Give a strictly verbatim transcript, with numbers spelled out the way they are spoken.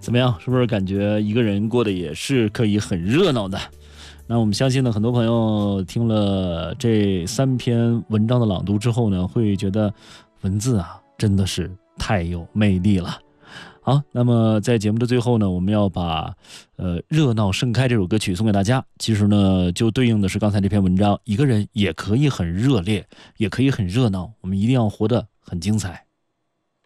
怎么样？是不是感觉一个人过得也是可以很热闹的？那我们相信呢，很多朋友听了这三篇文章的朗读之后呢，会觉得文字啊真的是太有魅力了。好，那么在节目的最后呢，我们要把呃热闹盛开这首歌曲送给大家。其实呢，就对应的是刚才这篇文章，一个人也可以很热烈，也可以很热闹，我们一定要活得很精彩。